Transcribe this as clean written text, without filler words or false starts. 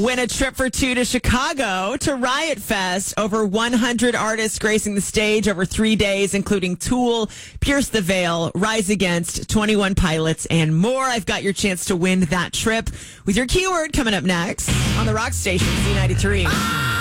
Win a trip for two to Chicago to Riot Fest. Over 100 artists gracing the stage over 3 days, including Tool, Pierce the Veil, Rise Against, 21 Pilots, and more. I've got your chance to win that trip with your keyword coming up next on the Rock Station, Z93.